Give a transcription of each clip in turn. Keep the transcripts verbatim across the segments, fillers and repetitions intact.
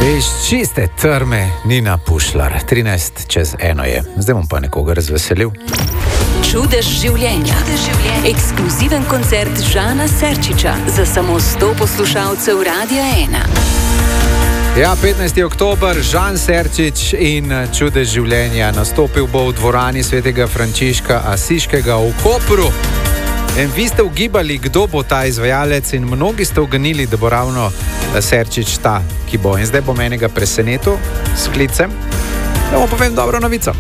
Iz čiste trme Nina Pušlar, trinajst čez eno je. Zdaj bom pa nekoga razveselil. Čudež življenja. Ekskluziven koncert Žana Serčiča za samo sto poslušalcev Radia ena. Ja, petnajsti oktober, Žan Serčič in Čudež življenja. Nastopil bo v dvorani svetega Frančiška Asiškega v Kopru. In vi ste ugibali, kdo bo ta izvajalec, in mnogi ste uganili, da bo ravno Serčič ta, ki bo. In zdaj bom enega presenetil s klicem, da mu povem dobro novico.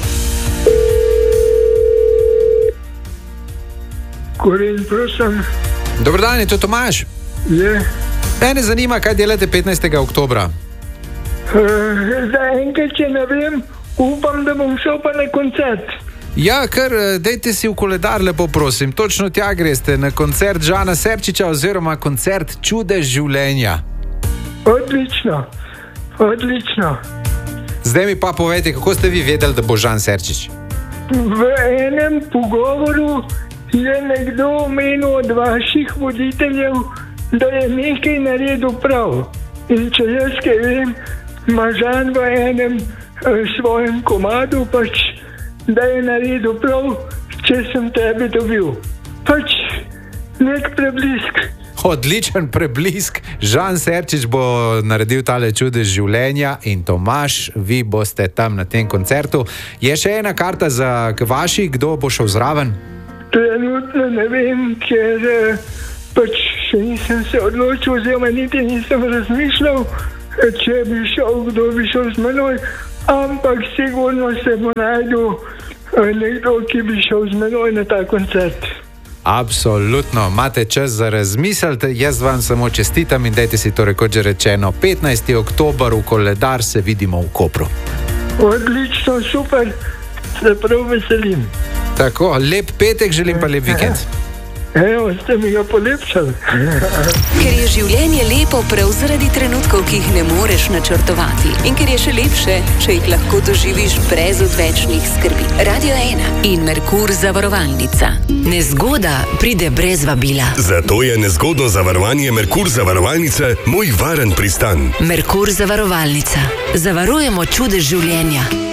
Koren, prosim. Dobar dan, je to Tomaž? Je. Mene zanima, kaj delate petnajstega oktobra. Uh, za enkrat, če ne vem, upam, da bom šel pa na koncert. Ja, kar dejte si v koledar, lepo prosim. Točno tja greste, na koncert Žana Serčiča oziroma koncert Čudež življenja. Odlično, odlično. Zdaj mi pa povejte, kako ste vi vedeli, da bo Žan Serčič? V enem pogovoru je nekdo omenil od vaših voditeljev, da je nekaj naredil prav. In če jaz kaj vem, ima Žan v enem eh, svojem komadu pač, da je naredil prav, če sem tebe dobil. Pač nek preblisk. Odličen preblisk. Žan Serčič bo naredil tale Čudež življenja in Tomaž, vi boste tam na tem koncertu. Je še ena karta za k vaši, kdo bo šel zraven? Trenutno ne vem, ker eh, pač še nisem se odločil, oziroma niti nisem razmišljal, če bi šel, kdo bi šel z menoj, ampak sigurno se bo najdel nekdo, ki bi šel z menoj na ta koncert. Absolutno, imate čas za razmisliti, jaz vam samo čestitam in dajte si torej, kot že rečeno, petnajsti oktober v koledar, se vidimo v Kopru. Odlično, super, se prav veselim. Tako, lep petek želim, pa lep vikend. Evo, ste mi ga polepšali. Ker je življenje lepo prav zaradi trenutkov, ki jih ne moreš načrtovati. In ker je še lepše, če jih lahko doživiš brez odvečnih skrbi. Radio ena in Merkur zavarovalnica. Nezgoda pride brez vabila. Zato je nezgodno zavarovanje Merkur zavarovalnice moj varen pristan. Merkur zavarovalnica. Zavarujemo čudež življenja.